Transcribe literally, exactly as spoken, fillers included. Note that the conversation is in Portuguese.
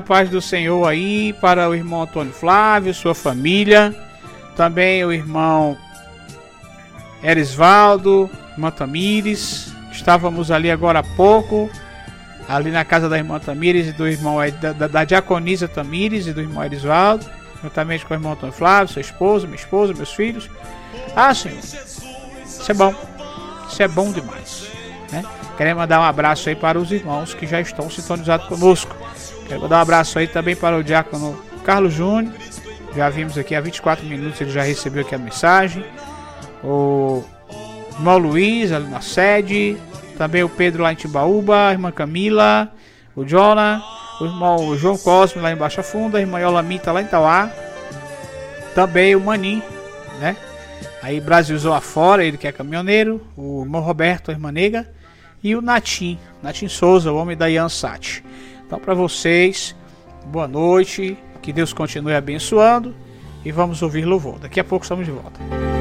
Paz do Senhor aí para o irmão Antônio Flávio, sua família, também o irmão Erisvaldo, irmã Tamires. Estávamos ali agora há pouco, ali na casa da irmã Tamires e do irmão da, da, da diaconisa Tamires e do irmão Erisvaldo, juntamente com o irmão Antônio Flávio, sua esposa, minha esposa, meus filhos. Ah, Senhor, isso é bom, isso é bom demais, né? Queremos mandar um abraço aí para os irmãos que já estão sintonizados conosco. Quero mandar um abraço aí também para o diácono Carlos Júnior. Já vimos aqui há vinte e quatro minutos, ele já recebeu aqui a mensagem. O irmão Luiz ali na sede. Também o Pedro lá em Timbaúba, a irmã Camila, o Jonah, o irmão João Cosme lá em Baixa Funda, a irmã Yolamita lá em Tauá. Também o Manim, né? Aí Brasilzou afora, ele que é caminhoneiro. O irmão Roberto, a irmã Nega. E o Natim, Natim Souza, o homem da Iansat. Então, para vocês, boa noite, que Deus continue abençoando e vamos ouvir louvor. Daqui a pouco estamos de volta.